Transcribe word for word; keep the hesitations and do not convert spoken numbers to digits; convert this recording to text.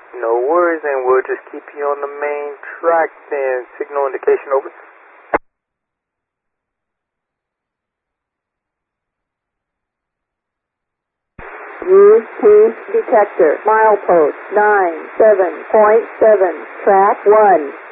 No worries, and we'll just keep you on the main track then. Signal indication over. Use P detector. Milepost nine seven point seven. Track one.